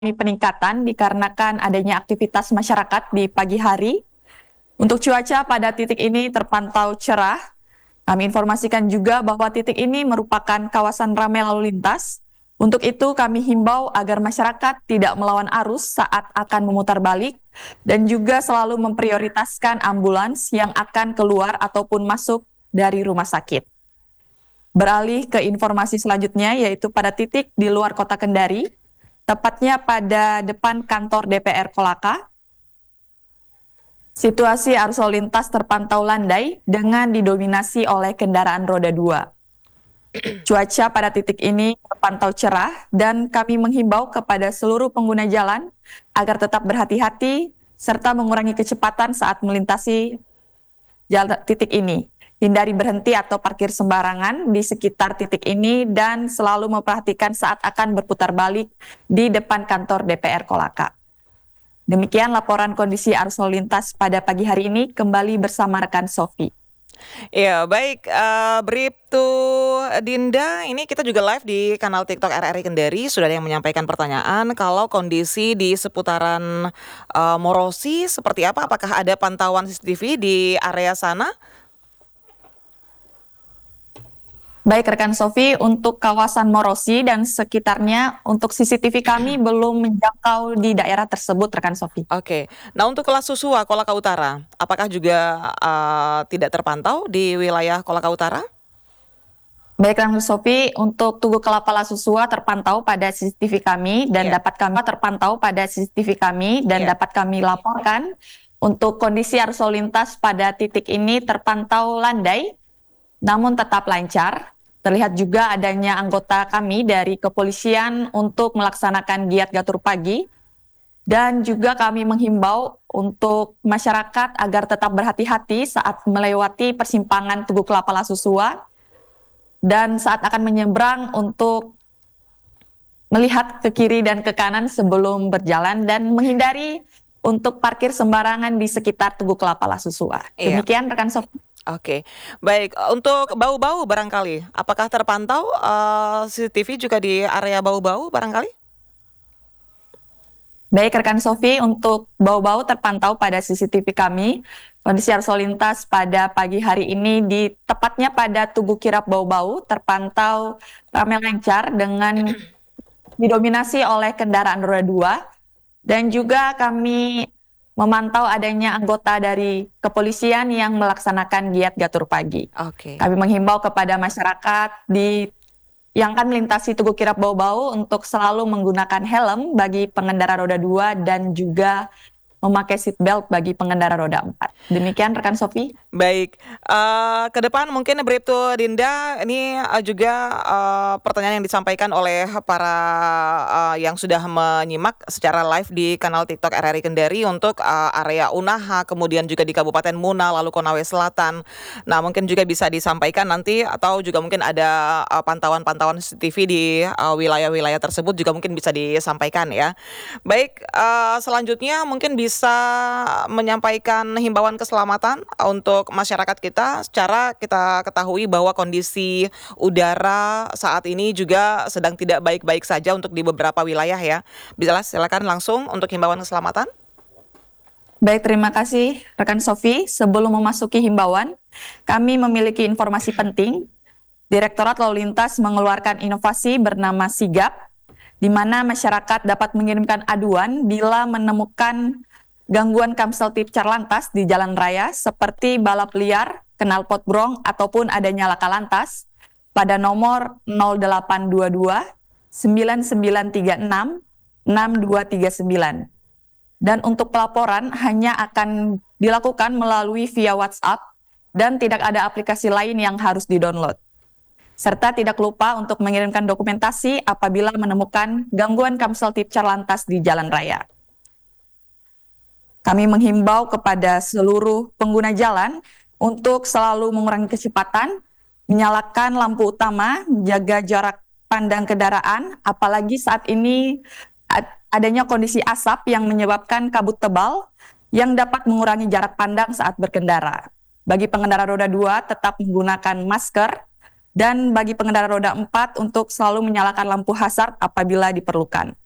mengalami peningkatan dikarenakan adanya aktivitas masyarakat di pagi hari. Untuk cuaca pada titik ini terpantau cerah. Kami informasikan juga bahwa titik ini merupakan kawasan ramai lalu lintas. Untuk itu kami himbau agar masyarakat tidak melawan arus saat akan memutar balik dan juga selalu memprioritaskan ambulans yang akan keluar ataupun masuk dari rumah sakit. Beralih ke informasi selanjutnya, yaitu pada titik di luar kota Kendari, tepatnya pada depan kantor DPR Kolaka. Situasi arus lalu lintas terpantau landai dengan didominasi oleh kendaraan roda 2. Cuaca pada titik ini terpantau cerah dan kami menghimbau kepada seluruh pengguna jalan agar tetap berhati-hati serta mengurangi kecepatan saat melintasi titik ini. Hindari berhenti atau parkir sembarangan di sekitar titik ini dan selalu memperhatikan saat akan berputar balik di depan kantor DPR Kolaka. Demikian laporan kondisi arus lalu lintas pada pagi hari ini, kembali bersama rekan Sofi. Ya, baik, Bribtu Dinda, ini kita juga live di kanal TikTok RRI Kendari. Sudah ada yang menyampaikan pertanyaan kalau kondisi di seputaran Morosi seperti apa? Apakah ada pantauan CCTV di area sana? Baik rekan Sofi, untuk kawasan Morosi dan sekitarnya, untuk CCTV kami belum menjangkau di daerah tersebut rekan Sofi. Oke, nah untuk kelas Susua Kolaka Utara, apakah juga tidak terpantau di wilayah Kolaka Utara? Baik rekan Sofi, untuk Tugu Kelapa Lasusua terpantau pada CCTV kami dan dapat kami laporkan untuk kondisi arus lalu lintas pada titik ini terpantau landai namun tetap lancar. Terlihat juga adanya anggota kami dari kepolisian untuk melaksanakan giat gatur pagi. Dan juga kami menghimbau untuk masyarakat agar tetap berhati-hati saat melewati persimpangan Tugu Kelapa Lasusua. Dan saat akan menyeberang untuk melihat ke kiri dan ke kanan sebelum berjalan dan menghindari untuk parkir sembarangan di sekitar Tugu Kelapa Lasusua. Demikian rekan Sofi. Oke, baik. Untuk bau-bau barangkali, apakah terpantau CCTV juga di area bau-bau barangkali? Baik rekan Sofi, untuk bau-bau terpantau pada CCTV kami. Kondisi arus lalu lintas pada pagi hari ini tepatnya pada Tugu Kirap Bau-Bau terpantau ramai lancar dengan didominasi oleh kendaraan roda 2 dan juga kami memantau adanya anggota dari kepolisian yang melaksanakan giat gatur pagi. Kami menghimbau kepada masyarakat yang akan melintasi Tugu Kirap Bau-Bau untuk selalu menggunakan helm bagi pengendara roda 2 dan juga memakai seat belt bagi pengendara roda 4. Demikian rekan Sofi. Baik, ke depan mungkin Bribtu Dinda, ini juga pertanyaan yang disampaikan oleh para yang sudah menyimak secara live di kanal TikTok RRI Kendari untuk area Unaha, kemudian juga di Kabupaten Muna, lalu Konawe Selatan. Nah, mungkin juga bisa disampaikan nanti atau juga mungkin ada pantauan-pantauan CCTV di wilayah-wilayah tersebut juga mungkin bisa disampaikan ya. Baik, selanjutnya mungkin bisa menyampaikan himbauan keselamatan untuk masyarakat kita. Secara kita ketahui bahwa kondisi udara saat ini juga sedang tidak baik-baik saja untuk di beberapa wilayah ya. Bisa silakan langsung untuk himbauan keselamatan. Baik, terima kasih rekan Sofi. Sebelum memasuki himbauan, kami memiliki informasi penting. Direktorat Lalu Lintas mengeluarkan inovasi bernama Sigap, di mana masyarakat dapat mengirimkan aduan bila menemukan gangguan kamseltip Carlantas di jalan raya seperti balap liar, knalpot brong, ataupun adanya laka lantas pada nomor 0822 9936 6239. Dan untuk pelaporan hanya akan dilakukan melalui via WhatsApp dan tidak ada aplikasi lain yang harus di-download. Serta tidak lupa untuk mengirimkan dokumentasi apabila menemukan gangguan kamseltip Carlantas di jalan raya. Kami menghimbau kepada seluruh pengguna jalan untuk selalu mengurangi kecepatan, menyalakan lampu utama, menjaga jarak pandang kendaraan, apalagi saat ini adanya kondisi asap yang menyebabkan kabut tebal yang dapat mengurangi jarak pandang saat berkendara. Bagi pengendara roda 2 tetap menggunakan masker, dan bagi pengendara roda 4 untuk selalu menyalakan lampu hazard apabila diperlukan.